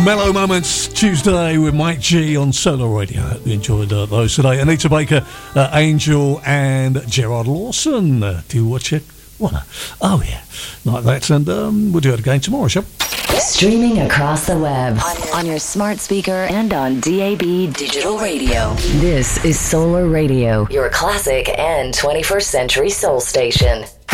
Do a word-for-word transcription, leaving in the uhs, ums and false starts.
Mellow Moments Tuesday with Mike G on Solar Radio. I hope you enjoyed uh, those today. Anita Baker, uh, Angel, and Gerard Lawson. Uh, do what you wanna. Oh yeah, like that. And um, we'll do it again tomorrow, shall we? Streaming across the web, on, on your smart speaker, and on D A B Digital Radio. This is Solar Radio, your classic and twenty-first century soul station.